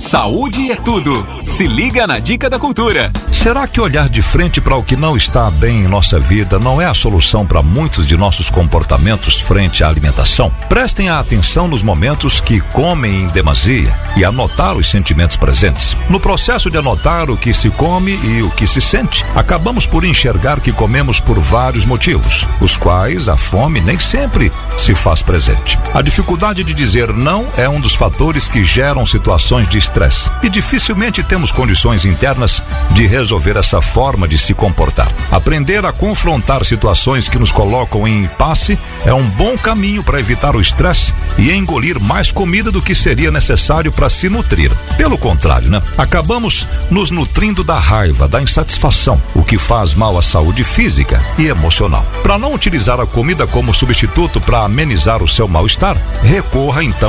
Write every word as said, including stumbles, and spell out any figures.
Saúde é tudo. Se liga na Dica da Cultura. Será que olhar de frente para o que não está bem em nossa vida não é a solução para muitos de nossos comportamentos frente à alimentação? Prestem atenção nos momentos que comem em demasia e anotar os sentimentos presentes. No processo de anotar o que se come e o que se sente, acabamos por enxergar que comemos por vários motivos, os quais a fome nem sempre se faz presente. A dificuldade de dizer não é um dos fatores que geram situações de estresse e dificilmente temos condições internas de resolver essa forma de se comportar. Aprender a confrontar situações que nos colocam em impasse é um bom caminho para evitar o estresse e engolir mais comida do que seria necessário para se nutrir. Pelo contrário, né? Acabamos nos nutrindo da raiva, da insatisfação, o que faz mal à saúde física e emocional. Para não utilizar a comida como substituto para amenizar o seu mal-estar, recorra então